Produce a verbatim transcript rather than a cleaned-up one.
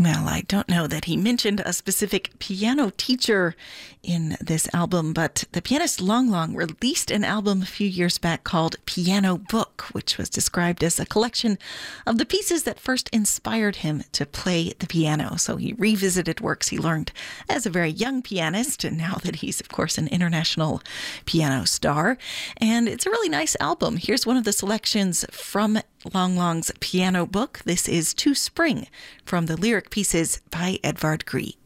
Well, I don't know that he mentioned a specific piano teacher in this album, but the pianist Long Long released an album a few years back called Piano Book, which was described as a collection of the pieces that first inspired him to play the piano. So he revisited works he learned as a very young pianist, and now that he's, of course, an international piano star. And it's a really nice album. Here's one of the selections from Long Long's Piano Book. This is To Spring from the lyric pieces by Edvard Grieg.